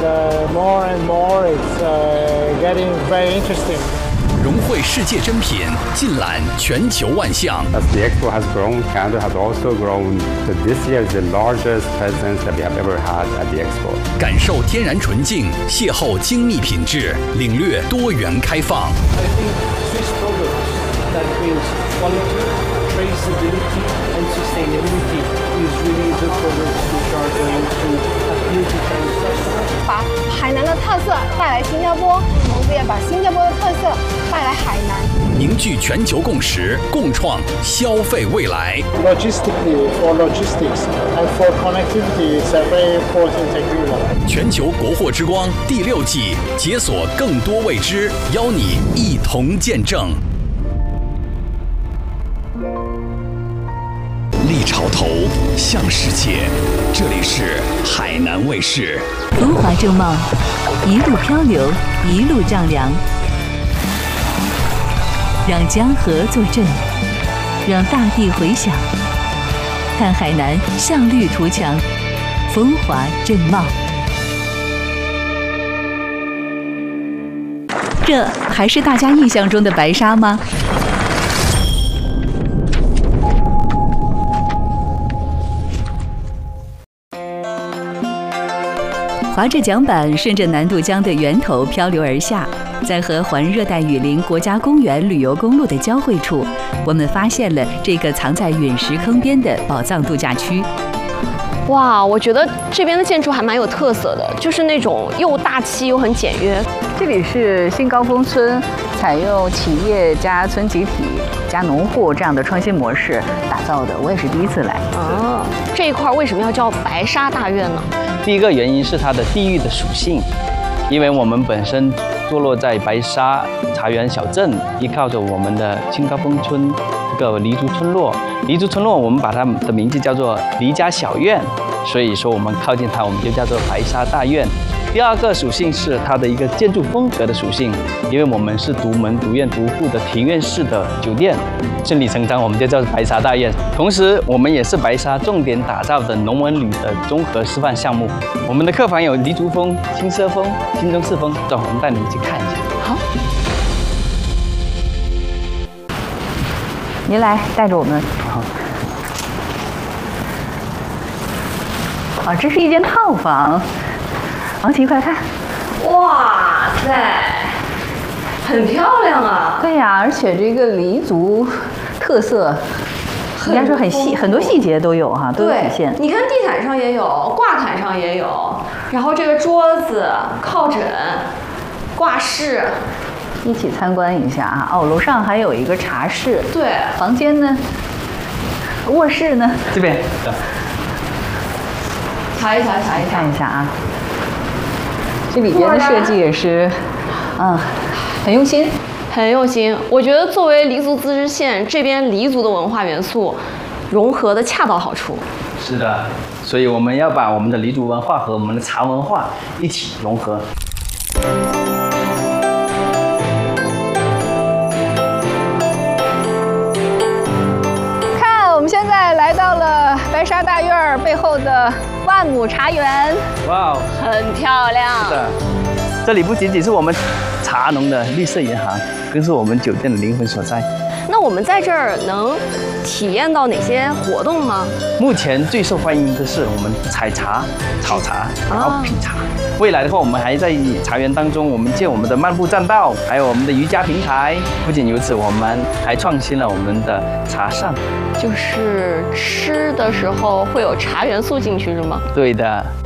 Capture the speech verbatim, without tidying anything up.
uh, more and more it's uh, getting very interesting. 融汇世界珍品，尽览全球万象。 As the expo has grown, Canada has also grown. So this year is the largest presence that we have ever had at the expo. 感受天然纯净，邂逅精密品质，领略多元开放。 I think Swiss products that brings quality, traceability, and sustainability is really the products which are going to appeal to Chinese customers. 把海南的特色带来新加坡，同时也把新加坡的特色带来海南， 凝聚全球共识，共创消费未来。 Logistically, for logistics and for connectivity, it's a very important agreement. 全球国货之光第六季，解锁更多未知，邀你一同见证。立潮头，向世界。这里是海南卫视。 风华正茂，一路漂流，一路丈量。让江河作证，让大地回响。看海南向绿图强，风华正茂。这还是大家印象中的白沙吗？划着桨板，顺着南渡江的源头漂流而下，在和环热带雨林国家公园旅游公路的交汇处，我们发现了这个藏在陨石坑边的宝藏度假区。 哇，我觉得这边的建筑还蛮有特色的，就是那种又大气又很简约。 这里是新高峰村，采用企业加村集体加农户这样的创新模式打造的，我也是第一次来。 啊，这一块为什么要叫白沙大院呢？ 第一个原因是它的地域的属性，因为我们本身坐落在白沙茶园小镇，依靠着我们的新高峰村这个黎族村落。黎族村落我们把它的名字叫做黎家小院，所以说我们靠近它，我们就叫做白沙大院。第二个属性是它的一个建筑风格的属性，因为我们是独门独院独户的庭院式的酒店，顺理成章我们就叫白沙大院。同时我们也是白沙重点打造的农文旅的综合示范项目。我们的客房有黎族风、轻奢风、新中式风，走，我们带你们去看一下。 好，您来带着我们。好，啊，这是一间套房。王琦，快看！ 哇塞，很漂亮啊！ 对呀，而且这个黎族特色，应该说很细，很多细节都有哈，都有体现。 你看地毯上也有，挂毯上也有，然后这个桌子、靠枕、挂饰， 一起参观一下啊！哦，楼上还有一个茶室。 对， 房间呢？卧室呢？ 这边。 瞧一瞧，瞧一瞧， 看一下啊！这里边的设计也是，嗯，很用心， 很用心。我觉得作为黎族自治县，这边黎族的文化元素融合的恰到好处。 是的，所以我们要把我们的黎族文化和我们的茶文化一起融合。 看，我们现在来到了白沙大院背后的万亩茶园。 哇哦， 很漂亮。 是的，这里不仅仅是我们茶农的绿色银行，更是我们酒店的灵魂所在。 那我们在这儿能体验到哪些活动吗？ 目前最受欢迎的是我们采茶、炒茶，然后品茶。未来的话，我们还在茶园当中，我们建我们的漫步栈道，还有我们的瑜伽平台。不仅如此，我们还创新了我们的茶膳， 就是吃的时候会有茶元素进去是吗？ 对的。